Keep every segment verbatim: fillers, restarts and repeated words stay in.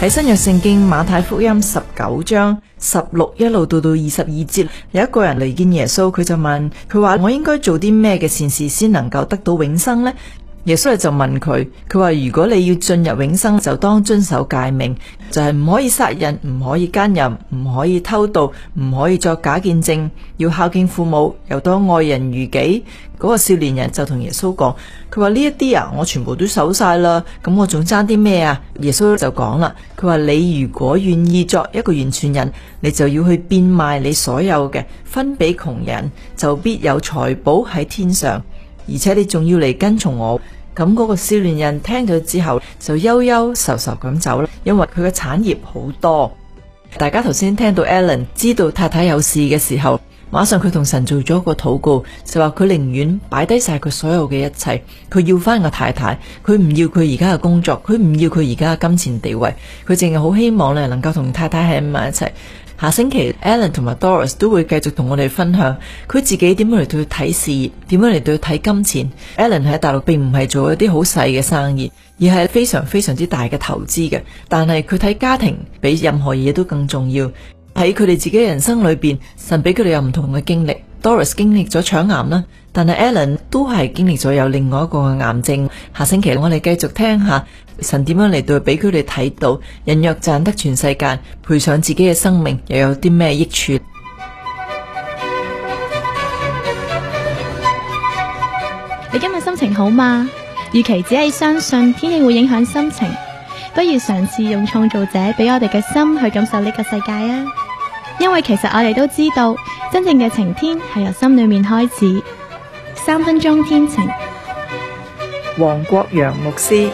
喺新約聖經馬太福音十九章十六一路到到二十二節，有一個人嚟見耶穌，佢就問佢話：我應該做啲咩嘅善事先能夠得到永生呢？耶穌就問佢，佢話如果你要進入永生，就當遵守誡命，就係唔可以殺人，唔可以奸淫，唔可以偷盜，唔可以作假見證，要孝敬父母，又當愛人如己。嗰個少年人就同耶穌講，佢話呢一啲啊，我全部都守晒啦，咁我仲爭啲咩啊？耶穌就講啦，佢話你如果願意作一個完全人，你就要去變賣你所有嘅，分俾窮人，就必有財寶喺天上。而且你仲要嚟跟從我。咁嗰個少年人聽咗之後就憂憂愁愁咁走啦，因為佢嘅產業好多。大家頭先聽到 Alan 知道太太有事嘅時候，馬上佢同神做咗個禱告，就話佢寧願擺低晒佢所有嘅一切，佢要翻個太太，佢唔要佢而家嘅工作，佢唔要佢而家嘅金錢地位，佢淨係好希望咧能夠同太太喺埋一齊。下星期 Alan 同埋 Doris 都會繼續同我哋分享佢自己點樣嚟到去睇事業，點樣嚟到去睇金錢。Alan 喺大陸並唔係做一啲好細嘅生意，而係非常非常之大嘅投資嘅，但係佢睇家庭比任何嘢都更重要。喺佢哋自己人生裏邊，神俾佢哋有唔同嘅經歷。Doris 經歷咗腸癌啦，但係 Alan 都係經歷咗有另外一個癌症。下星期我哋繼續聽下神點樣嚟到俾佢哋睇到，人若賺得全世界，賠上自己嘅生命，又有啲咩益處？ 你今日心情好嗎？與其只係相信天氣會影響心情，不如嘗試用創造者俾我哋嘅心去感受呢個世界啊！因為其實我哋都知道，真正嘅晴天係由心裏面開始。三分鐘天晴， 黃國陽牧師。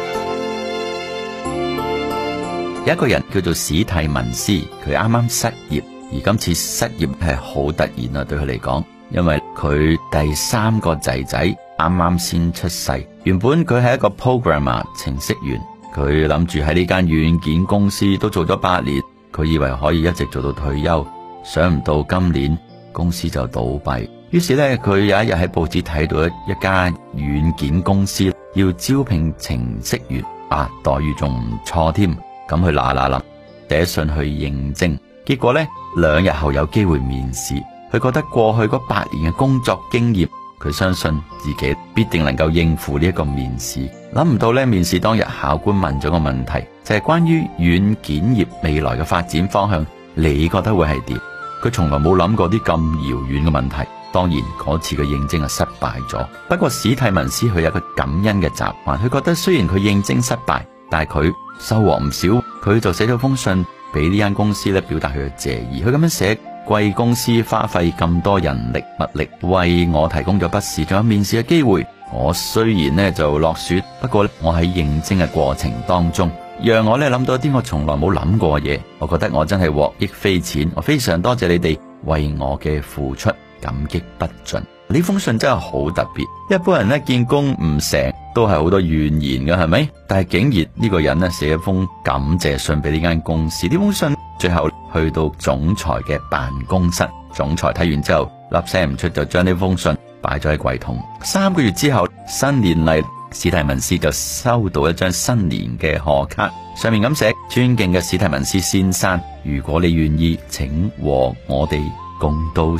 有一個人叫做史蒂文斯，佢啱啱失業，而今次失業係好突然啊，對佢嚟講，因為佢第三個仔仔啱啱先出世。原本佢係一個 programmer 程式員，佢諗住喺呢間軟件公司都做咗八年，佢以為可以一直做到退休，想唔到今年公司就倒閉。於是呢，佢有一日喺報紙睇到一家軟件公司要招聘程式員，啊，待遇仲唔錯添。咁佢嗱嗱臨寫信去應徵，結果呢，兩日後有機會面試。佢覺得過去嗰八年嘅工作經驗，佢相信自己必定能夠應付呢一個面試。諗唔到呢，面試當日考官問咗個問題，就係關於軟件業未來嘅發展方向，你覺得會係點？佢從來冇諗過啲咁遙遠嘅問題。當然嗰次嘅應徵係失敗咗。不過史蒂文斯佢有一個感恩嘅習慣，佢覺得雖然佢應徵失敗，但係佢收穫唔少。佢就寫咗封信俾呢間公司咧，表達佢嘅謝意。佢咁樣寫：貴公司花費咁多人力物力為我提供咗筆試，仲有面試嘅機會。我雖然呢就落選，不過我喺應徵嘅過程當中，讓我呢諗到一啲我從來冇諗過嘅嘢。我覺得我真係獲益匪淺，我非常多謝你哋為我嘅付出，感激不盡。呢封信真係好特別。一般人呢見工唔成都係好多怨言嘅，係咪？但係竟然呢個人呢寫一封感謝信俾呢間公司。呢封信最後去到總裁嘅辦公室，總裁睇完之後粒聲唔出，就將呢封信擺咗喺櫃桶。三個月之後，新年嚟，史蒂文斯就收到一張新年嘅賀卡，上面咁寫：尊敬嘅史蒂文斯先生，如果你願意，請和我哋共度